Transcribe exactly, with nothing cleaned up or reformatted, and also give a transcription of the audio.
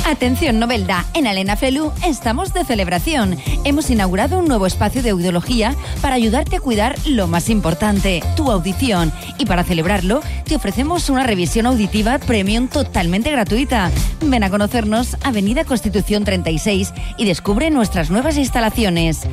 Atención Novelda, en Alena Felu estamos de celebración. Hemos inaugurado un nuevo espacio de audiología para ayudarte a cuidar lo más importante, tu audición. Y para celebrarlo, te ofrecemos una revisión auditiva premium totalmente gratuita. Ven a conocernos, Avenida Constitución treinta y seis, y descubre nuestras nuevas instalaciones.